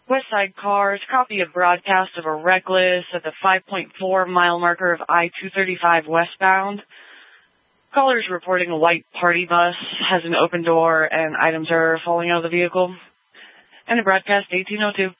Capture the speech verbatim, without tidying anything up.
West Side Cars, copy of broadcast of a reckless at the five point four mile marker of I two thirty-five westbound. Callers reporting a white party bus has an open door and items are falling out of the vehicle. And a broadcast eighteen oh two.